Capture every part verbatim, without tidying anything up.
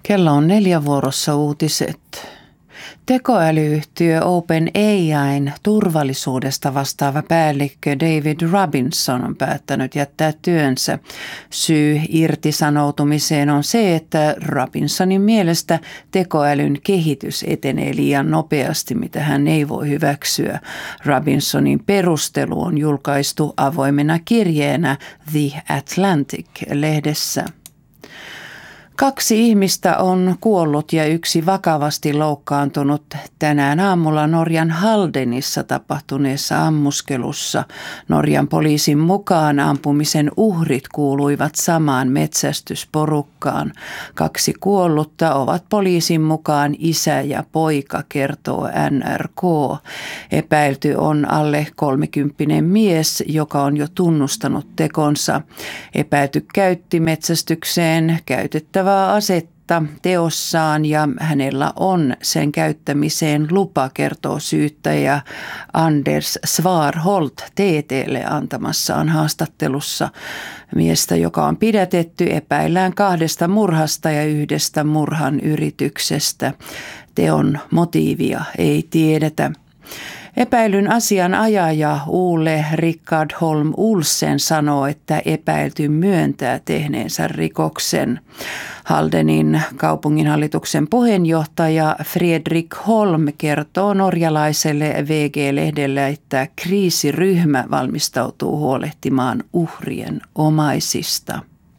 Kello on neljä vuorossa uutiset. Tekoälyyhtiö OpenAI:n turvallisuudesta vastaava päällikkö David Robinson on päättänyt jättää työnsä. Syy irtisanoutumiseen on se, että Robinsonin mielestä tekoälyn kehitys etenee liian nopeasti, mitä hän ei voi hyväksyä. Robinsonin perustelu on julkaistu avoimena kirjeenä The Atlantic-lehdessä. Kaksi ihmistä on kuollut ja yksi vakavasti loukkaantunut tänään aamulla Norjan Haldenissa tapahtuneessa ammuskelussa. Norjan poliisin mukaan ampumisen uhrit kuuluivat samaan metsästysporukkaan. Kaksi kuollutta ovat poliisin mukaan isä ja poika, kertoo N R K. Epäilty on alle kolmekymppinen mies, joka on jo tunnustanut tekonsa. Epäilty käytti metsästykseen käytettävää asetta teossaan ja hänellä on sen käyttämiseen lupa, kertoo syyttäjä Anders Svarholt T T:lle antamassaan haastattelussa. Miestä, joka on pidätetty, epäillään kahdesta murhasta ja yhdestä murhan yrityksestä. Teon motiivia ei tiedetä. Epäilyn asianajaja Ole Rickard Holm Olsen sanoo, että epäilty myöntää tehneensä rikoksen. Haldenin kaupunginhallituksen puheenjohtaja Fredrik Holm kertoo norjalaiselle V G-lehdelle, että kriisiryhmä valmistautuu huolehtimaan uhrien omaisista.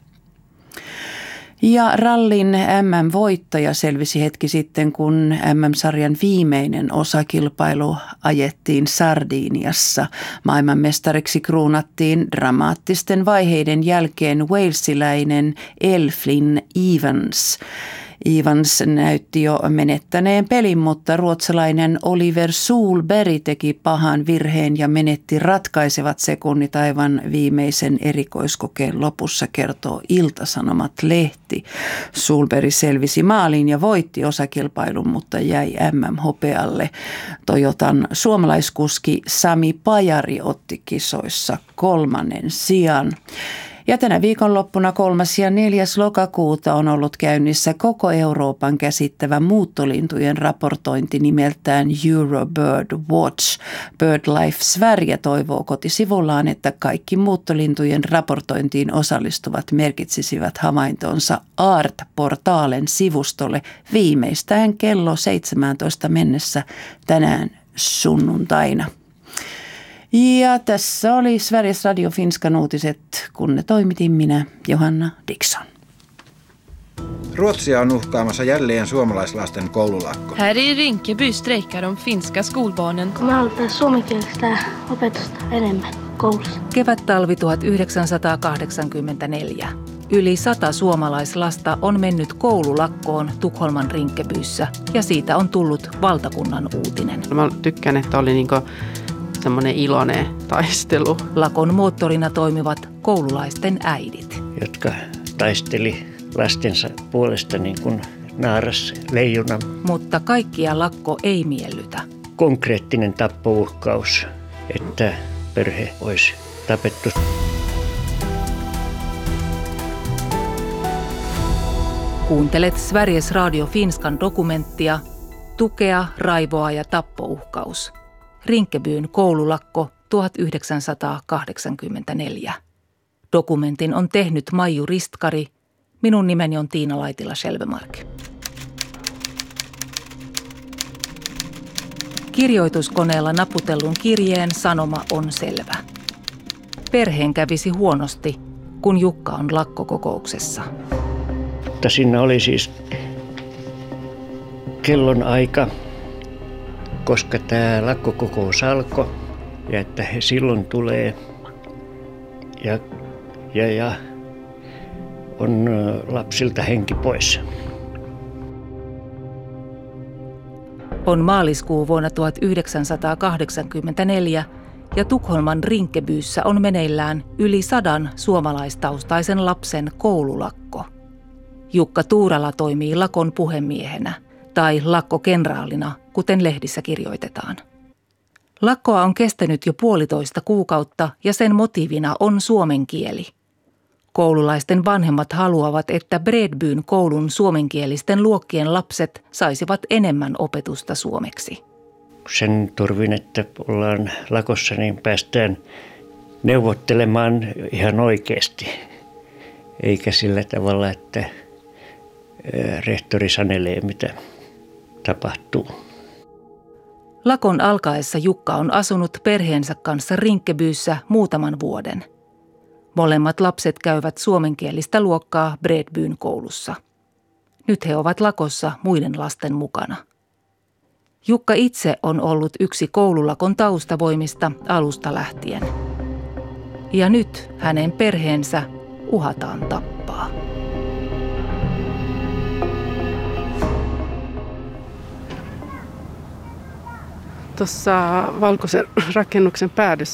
Ja rallin M M-voittaja selvisi hetki sitten, kun M M-sarjan viimeinen osakilpailu ajettiin Sardiniassa. Maailmanmestariksi kruunattiin dramaattisten vaiheiden jälkeen walesiläinen Elfyn Evans. Evans näytti jo menettäneen pelin, mutta ruotsalainen Oliver Solberg teki pahan virheen ja menetti ratkaisevat sekunnit aivan viimeisen erikoiskokeen lopussa, kertoo Ilta-Sanomat-lehti. Solberg selvisi maaliin ja voitti osakilpailun, mutta jäi M M-hopealle. Toyotan suomalaiskuski Sami Pajari otti kisoissa kolmannen sijan. Ja tänä viikonloppuna kolmas ja neljäs lokakuuta on ollut käynnissä koko Euroopan käsittävä muuttolintujen raportointi nimeltään Eurobird Watch. BirdLife Sverige toivoo kotisivullaan, että kaikki muuttolintujen raportointiin osallistuvat merkitsisivät havaintonsa Art-portaalen sivustolle viimeistään kello seitsemäntoista mennessä tänään sunnuntaina. Ja tässä oli Sveriges Radio Finskan uutiset, kun ne toimitin minä, Johanna Dixon. Ruotsia on uhkaamassa jälleen suomalaislasten koululakko. Här i Rinkeby strejkar de finska skolbarnen. Me halutaan suomenkielistä opetusta enemmän koulussa. Kevät-talvi tuhatyhdeksänsataakahdeksankymmentäneljä. Yli sata suomalaislasta on mennyt koululakkoon Tukholman Rinkebyssä ja siitä on tullut valtakunnan uutinen. Mä tykkään, että oli niinku semmoinen iloinen taistelu. Lakon moottorina toimivat koululaisten äidit, jotka taisteli lastensa puolesta niin kuin naaras leijona. Mutta kaikkia lakko ei miellytä. Konkreettinen tappouhkaus, että perhe olisi tapettu. Kuuntelet Sveriges Radio Finskan dokumenttia Tukea, raivoa ja tappouhkaus. Rinkebyn koululakko tuhatyhdeksänsataakahdeksankymmentäneljä. Dokumentin on tehnyt Maiju Ristkari. Minun nimeni on Tiina Laitila-Selvemark. Kirjoituskoneella naputellun kirjeen sanoma on selvä. Perheen kävisi huonosti, kun Jukka on lakkokokouksessa. Mutta siinä oli siis kellon aika, koska tämä lakkokokous alkoi ja että he silloin tulee ja, ja, ja on lapsilta henki pois. On maaliskuu vuonna tuhatyhdeksänsataakahdeksankymmentäneljä ja Tukholman Rinkebyssä on meneillään yli sadan suomalaistaustaisen lapsen koululakko. Jukka Tuurala toimii lakon puhemiehenä tai lakkokenraalina, kuten lehdissä kirjoitetaan. Lakkoa on kestänyt jo puolitoista kuukautta ja sen motiivina on suomen kieli. Koululaisten vanhemmat haluavat, että Bredbyn koulun suomenkielisten luokkien lapset saisivat enemmän opetusta suomeksi. Sen turvin, että ollaan lakossa, niin päästään neuvottelemaan ihan oikeasti. Eikä sillä tavalla, että rehtori sanelee, mitä tapahtuu. Lakon alkaessa Jukka on asunut perheensä kanssa Rinkebyssä muutaman vuoden. Molemmat lapset käyvät suomenkielistä luokkaa Bredbyn koulussa. Nyt he ovat lakossa muiden lasten mukana. Jukka itse on ollut yksi koululakon taustavoimista alusta lähtien. Ja nyt hänen perheensä uhataan tappaa. Tuossa valkoisen rakennuksen päädyssä